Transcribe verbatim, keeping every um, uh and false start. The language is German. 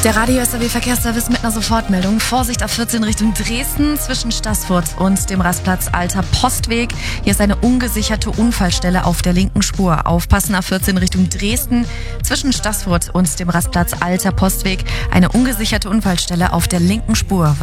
Der Radio S R W Verkehrsservice mit einer Sofortmeldung. Vorsicht auf vierzehn Richtung Dresden zwischen Staßfurt und dem Rastplatz Alter Postweg. Hier ist eine ungesicherte Unfallstelle auf der linken Spur. Aufpassen auf vierzehn Richtung Dresden zwischen Staßfurt und dem Rastplatz Alter Postweg. Eine ungesicherte Unfallstelle auf der linken Spur.